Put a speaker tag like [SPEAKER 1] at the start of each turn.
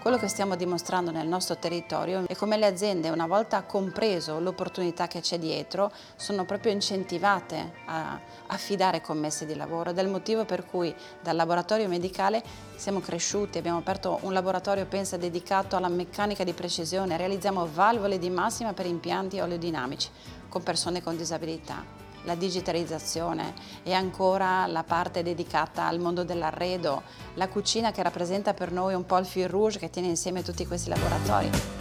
[SPEAKER 1] Quello che stiamo dimostrando nel nostro territorio è come le aziende, una volta compreso l'opportunità che c'è dietro, sono proprio incentivate a affidare commesse di lavoro, ed è il motivo per cui dal laboratorio medicale siamo cresciuti, abbiamo aperto un laboratorio, pensa, dedicato alla meccanica di precisione, realizziamo valvole di massima per impianti oleodinamici con persone con disabilità. La digitalizzazione e ancora la parte dedicata al mondo dell'arredo, la cucina che rappresenta per noi un po' il fil rouge che tiene insieme tutti questi laboratori.